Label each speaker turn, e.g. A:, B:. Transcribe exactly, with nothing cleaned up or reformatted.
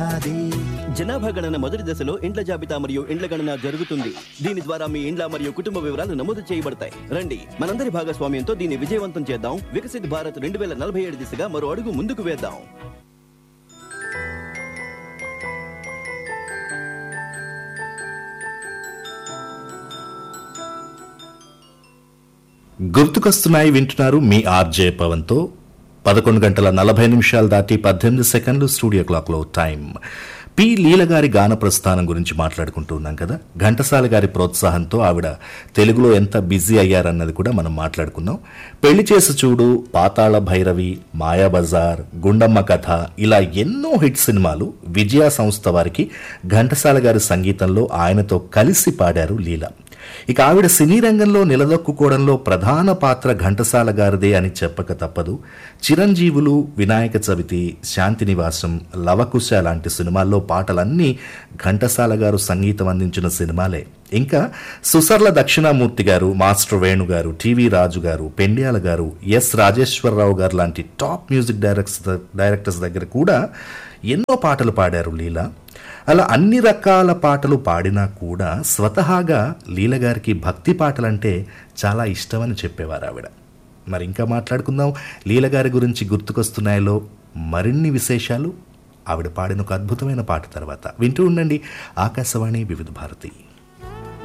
A: జనాభా గణన మొదటి దశలో ఇండ్ల జాబితా మరియు ఇండ్ల గణన జరుగుతుంది. దీని ద్వారా మీ ఇండ్ల మరియు కుటుంబ వివరాలు నమోదు చేయబడతాయి. రండి, మనందరి భాగస్వామ్యంతో దీన్ని విజయవంతం చేద్దాం. వికసిత్ భారత్ రెండు వేల నలభై ఏడు దిశగా మరో అడుగు ముందుకు వేద్దాం.
B: గుర్తుకొస్తున్నాయి వింటున్నారు మీ ఆర్జే పవన్తో. పదకొండు గంటల నలభై నిమిషాలు దాటి పద్దెనిమిది సెకండ్లు స్టూడియో క్లాక్లో టైం. పి లీల గారి గాన ప్రస్థానం గురించి మాట్లాడుకుంటూ ఉన్నాం కదా. ఘంటసాల గారి ప్రోత్సాహంతో ఆవిడ తెలుగులో ఎంత బిజీ అయ్యారన్నది కూడా మనం మాట్లాడుకున్నాం. పెళ్లి చేసి చూడు, పాతాళ భైరవి, మాయాబజార్, గుండమ్మ కథ, ఇలా ఎన్నో హిట్ సినిమాలు విజయ సంస్థ వారికి ఘంటసాల గారి సంగీతంలో ఆయనతో కలిసి పాడారు లీల. ఇక ఆవిడ సినీ రంగంలో నిలదొక్కుకోవడంలో ప్రధాన పాత్ర ఘంటసాల గారిదే అని చెప్పక తప్పదు. చిరంజీవులు, వినాయక చవితి, శాంతి నివాసం, లవకుశ లాంటి సినిమాల్లో పాటలన్నీ ఘంటసాల గారు సంగీతం అందించిన సినిమాలే. ఇంకా సుసర్ల దక్షిణామూర్తి గారు, మాస్టర్ వేణు గారు, టివి రాజు గారు, పెండ్యాల గారు, ఎస్ రాజేశ్వరరావు గారు లాంటి టాప్ మ్యూజిక్ డైరెక్టర్స్ డైరెక్టర్స్ దగ్గర కూడా ఎన్నో పాటలు పాడారు లీల. అలా అన్ని రకాల పాటలు పాడినా కూడా స్వతహాగా లీల గారికి భక్తి పాటలంటే చాలా ఇష్టమని చెప్పేవారు ఆవిడ. మరి ఇంకా మాట్లాడుకుందాం లీల గారి గురించి. గుర్తుకొస్తున్నాయిలో మరిన్ని విశేషాలు ఆవిడ పాడిన ఒక అద్భుతమైన పాట తర్వాత వింటూ ఉండండి ఆకాశవాణి వివిధ భారతి.